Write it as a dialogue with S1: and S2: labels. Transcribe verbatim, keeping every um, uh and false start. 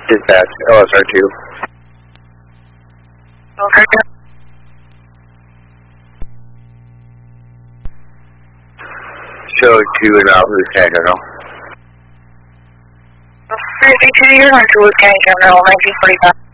S1: Dispatch, L S R two.
S2: Okay.
S1: Show two and out, Lieutenant General.
S2: thirty-two, you're on to Lieutenant General, nineteen forty-five.